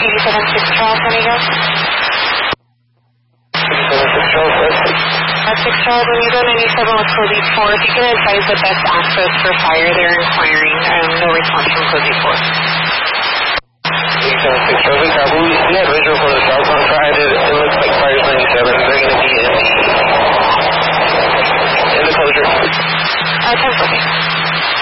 87 Charles, when you go? 87 Charles, 6 Charles, when you go 97 with code 4, if you can advise the best access for fire, they're inquiring. No